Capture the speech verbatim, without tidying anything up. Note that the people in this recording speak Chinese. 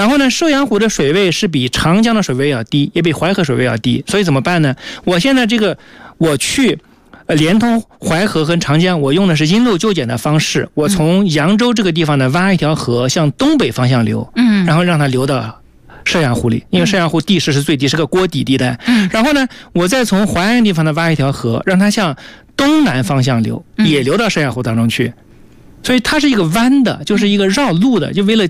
然后呢，麝阳湖的水位是比长江的水位要低，也比淮河水位要低，所以怎么办呢？我现在这个我去呃连通淮河和长江，我用的是因路就简的方式，我从扬州这个地方呢挖一条河向东北方向流，嗯，然后让它流到麝阳湖里，因为麝阳湖地势是最低，是个锅底地带。嗯，然后呢，我再从淮安地方呢挖一条河，让它向东南方向流，也流到麝阳湖当中去。所以它是一个弯的，就是一个绕路的，就为了